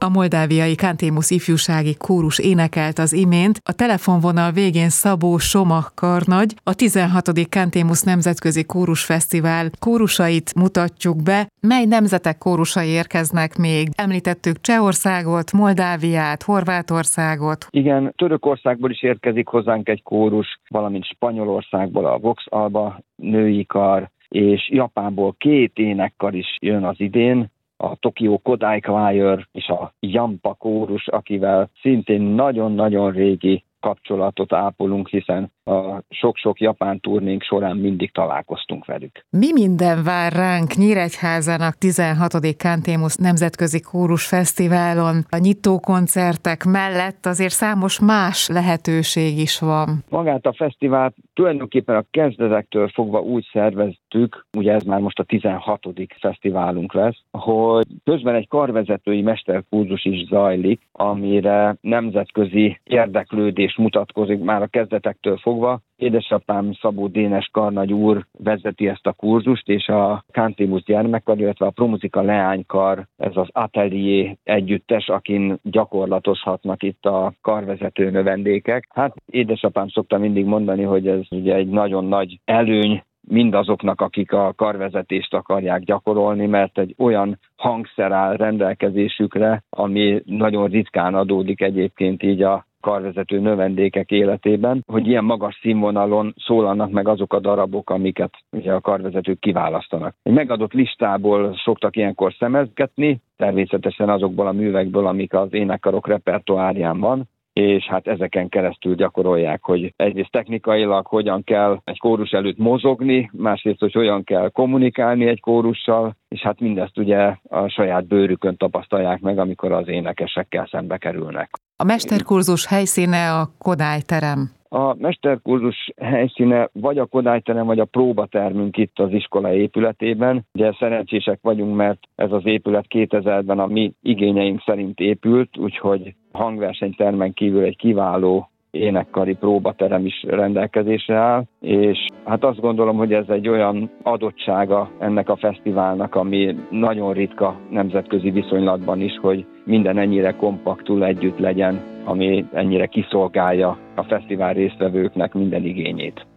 A moldáviai Cantémus ifjúsági kórus énekelt az imént, a telefonvonal végén Szabó Soma karnagy, a 16. Cantémus Nemzetközi Kórusfesztivál kórusait mutatjuk be. Mely nemzetek kórusai érkeznek még? Említettük Csehországot, Moldáviát, Horvátországot. Igen, Törökországból is érkezik hozzánk egy kórus, valamint Spanyolországból a Vox Alba női kar, és Japánból 2 énekkar is jön az idén, a Tokyo Kodai Choir és a Jampa kórus, akivel szintén nagyon-nagyon régi kapcsolatot ápolunk, hiszen a sok-sok japán turnénk során mindig találkoztunk velük. Mi minden vár ránk Nyíregyházán a 16. Cantémus Nemzetközi Kórusfesztiválon? A nyitókoncertek mellett azért számos más lehetőség is van. Magát a fesztivált tulajdonképpen a kezdetektől fogva úgy szerveztük, ugye ez már most a 16. fesztiválunk lesz, hogy közben egy karvezetői mesterkurzus is zajlik, amire nemzetközi érdeklődés mutatkozik már a kezdetektől fogva. Édesapám Szabó Dénes karnagy úr vezeti ezt a kurzust, és a Cantémus gyermekkar, illetve a Promuzika leánykar, ez az atelier együttes, akin gyakorlatozhatnak itt a karvezető növendékek. Hát édesapám szokta mindig mondani, hogy ez ugye egy nagyon nagy előny mindazoknak, akik a karvezetést akarják gyakorolni, mert egy olyan hangszer áll rendelkezésükre, ami nagyon ritkán adódik egyébként így a karvezető növendékek életében, hogy ilyen magas színvonalon szólalnak meg azok a darabok, amiket ugye a karvezetők kiválasztanak. Egy megadott listából szoktak ilyenkor szemezgetni, természetesen azokból a művekből, amik az énekkarok repertoárján van, és hát ezeken keresztül gyakorolják, hogy egyrészt technikailag hogyan kell egy kórus előtt mozogni, másrészt, hogy hogyan kell kommunikálni egy kórussal, és hát mindezt ugye a saját bőrükön tapasztalják meg, amikor az énekesekkel szembe kerülnek. A mesterkurzus helyszíne a Kodály terem. A mesterkurzus helyszíne vagy a Kodály terem, vagy a próbatermünk itt az iskola épületében. Ugye szerencsések vagyunk, mert ez az épület 2000-ben a mi igényeink szerint épült, úgyhogy hangversenytermen kívül egy kiváló énekkari próbaterem is rendelkezésre áll, és hát azt gondolom, hogy ez egy olyan adottsága ennek a fesztiválnak, ami nagyon ritka nemzetközi viszonylatban is, hogy minden ennyire kompaktul együtt legyen, ami ennyire kiszolgálja a fesztivál résztvevőknek minden igényét.